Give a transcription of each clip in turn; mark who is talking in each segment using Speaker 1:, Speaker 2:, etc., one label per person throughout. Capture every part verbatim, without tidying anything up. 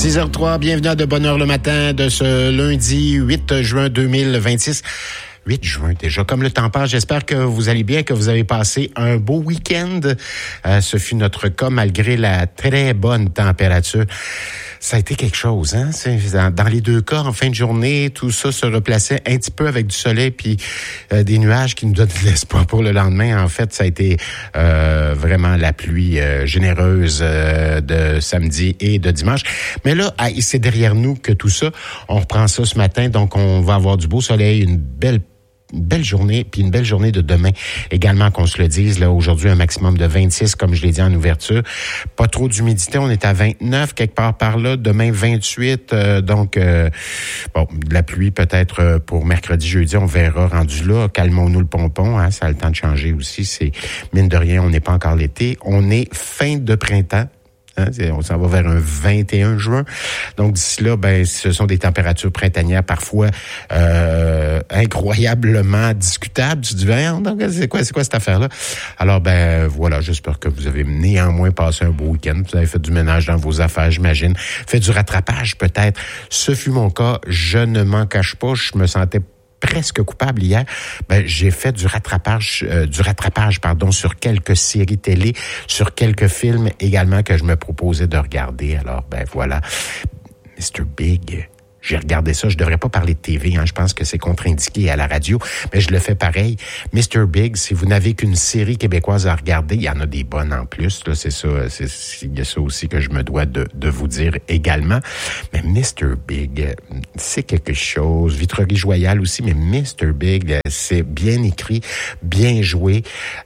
Speaker 1: six heures trois, bienvenue à De Bonne Heure le matin de ce lundi huit juin deux mille vingt-six. huit juin déjà, comme le temps passe, j'espère que vous allez bien, que vous avez passé un beau week-end. Euh, ce fut notre cas malgré la très bonne température. Ça a été quelque chose, hein. C'est, dans, dans les deux cas, en fin de journée, tout ça se replaçait un petit peu avec du soleil puis euh, des nuages qui nous donnent de l'espoir pour le lendemain. En fait, ça a été euh, vraiment la pluie euh, généreuse euh, de samedi et de dimanche. Mais là, c'est derrière nous que tout ça. On reprend ça ce matin, donc on va avoir du beau soleil, une belle Une belle journée, puis une belle journée de demain également, qu'on se le dise. Là, aujourd'hui, un maximum de vingt-six, comme je l'ai dit en ouverture. Pas trop d'humidité, on est à vingt-neuf, quelque part par là. Demain, vingt-huit. Euh, donc, euh, bon, de la pluie peut-être pour mercredi, jeudi, on verra rendu là. Calmons-nous le pompon, hein, ça a le temps de changer aussi. C'est, mine de rien, on n'est pas encore l'été. On est fin de printemps. Hein, on s'en va vers un vingt et un juin. Donc, d'ici là, ben, ce sont des températures printanières parfois euh, incroyablement discutables. Tu te dis, ben, donc, c'est quoi, c'est quoi cette affaire-là? Alors, ben, voilà, j'espère que vous avez néanmoins passé un beau week-end. Vous avez fait du ménage dans vos affaires, j'imagine. Fait du rattrapage, peut-être. Ce fut mon cas. Je ne m'en cache pas. Je me sentais presque coupable hier. Ben, j'ai fait du rattrapage, euh, du rattrapage, pardon, sur quelques séries télé, sur quelques films également que je me proposais de regarder. Alors, ben voilà, mister Big. J'ai regardé ça. Je devrais pas parler de T V, hein. Je pense que c'est contre-indiqué à la radio, mais je le fais pareil. mister Big, si vous n'avez qu'une série québécoise à regarder, il y en a des bonnes en plus. Là, c'est ça. C'est, il y a ça aussi que je me dois de, de vous dire également. Mais mister Big, c'est quelque chose. Vitrerie Joyale aussi, mais mister Big, c'est bien écrit, bien joué,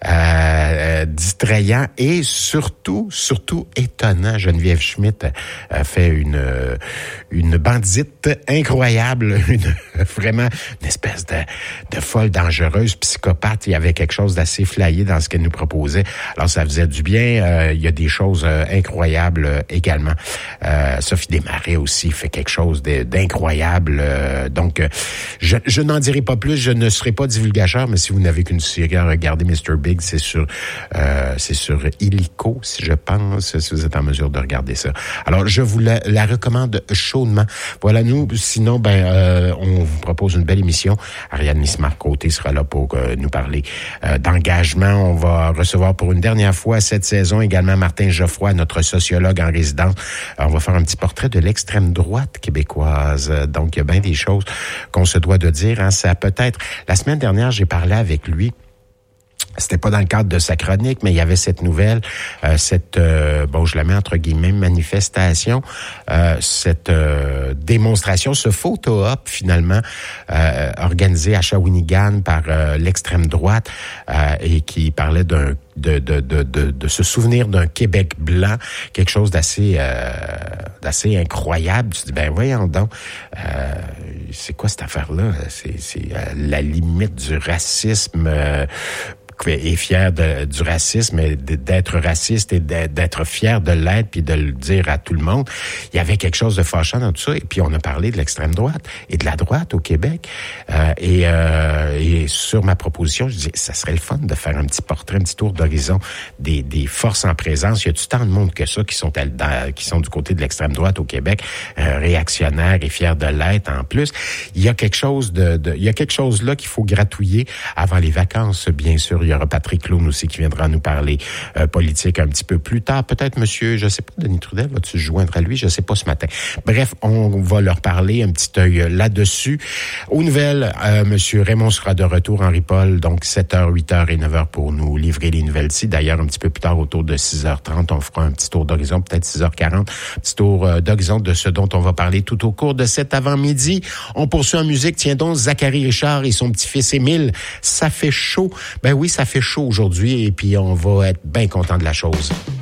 Speaker 1: euh, distrayant et surtout, surtout étonnant. Geneviève Schmidt a fait une une bandite incroyable, une, vraiment une espèce de, de folle, dangereuse, psychopathe. Il y avait quelque chose d'assez flyé dans ce qu'elle nous proposait. Alors, ça faisait du bien. Euh, il y a des choses euh, incroyables euh, également. Euh, Sophie Desmarais aussi fait quelque chose de, d'incroyable. Euh, donc, euh, je, je n'en dirai pas plus. Je ne serai pas divulgateur, mais si vous n'avez qu'une série à regarder, mister Big, c'est sur, euh, c'est sur Illico, si je pense, si vous êtes en mesure de regarder ça. Alors, je vous la, la recommande chaudement. Voilà, nous, sinon, ben, euh, on vous propose une belle émission. Ariane Nismar-Côté sera là pour euh, nous parler euh, d'engagement. On va recevoir pour une dernière fois cette saison également Martin Geoffroy, notre sociologue en résidence. Alors, on va faire un petit portrait de l'extrême droite québécoise. Donc, il y a bien des choses qu'on se doit de dire. Hein. Ça peut-être... La semaine dernière, j'ai parlé avec lui. C'était pas dans le cadre de sa chronique, mais il y avait cette nouvelle, euh, cette, euh, bon, je la mets entre guillemets, manifestation, euh, cette euh, démonstration, ce photo-op finalement euh, organisé à Shawinigan par euh, l'extrême droite euh, et qui parlait d'un de de de de, de se souvenir d'un Québec blanc, quelque chose d'assez euh, d'assez incroyable. Tu te dis ben voyons donc, euh, c'est quoi cette affaire-là? C'est c'est euh, la limite du racisme. Euh, est fier de, du racisme et d'être raciste et d'être fier de l'être puis de le dire à tout le monde. Il y avait quelque chose de fâchant dans tout ça. Et puis, on a parlé de l'extrême droite et de la droite au Québec. Euh, et, euh, et sur ma proposition, je disais, ça serait le fun de faire un petit portrait, un petit tour d'horizon des, des forces en présence. Il y a du tant de monde que ça qui sont, à, dans, qui sont du côté de l'extrême droite au Québec, euh, réactionnaires et fiers de l'être en plus. Il y a quelque chose de, de il y a quelque chose là qu'il faut gratouiller avant les vacances, bien sûr. Il y aura Patrick Clown aussi qui viendra nous parler euh, politique un petit peu plus tard. Peut-être monsieur, je sais pas, Denis Trudel, vas-tu se joindre à lui? Je sais pas ce matin. Bref, on va leur parler un petit œil là-dessus. Aux nouvelles, euh, monsieur Raymond sera de retour, Henri Paul, donc sept heures, huit heures et neuf heures pour nous livrer les nouvelles ici. D'ailleurs, un petit peu plus tard, autour de six heures trente, on fera un petit tour d'horizon, peut-être six heures quarante, un petit tour euh, d'horizon de ce dont on va parler tout au cours de cet avant-midi. On poursuit en musique. Tiens donc, Zachary Richard et son petit-fils Émile. Ça fait chaud. Ben oui, ça fait chaud aujourd'hui et puis on va être bien content de la chose.